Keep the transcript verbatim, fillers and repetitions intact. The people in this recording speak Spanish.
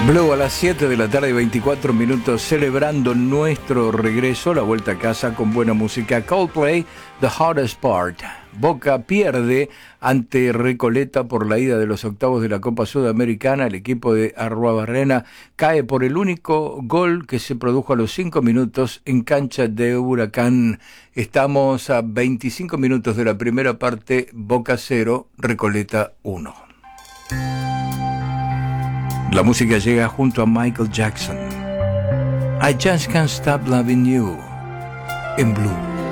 Blue a las siete de la tarde y veinticuatro minutos, celebrando nuestro regreso, la vuelta a casa con buena música. Coldplay, The Hardest Part. Boca pierde ante Recoleta por la ida de los octavos de la Copa Sudamericana. El equipo de Arruabarrena cae por el único gol que se produjo a los cinco minutos en cancha de Huracán. Estamos a veinticinco minutos de la primera parte. Boca cero, Recoleta uno. La música llega junto a Michael Jackson. I Just Can't Stop Loving You en Blue.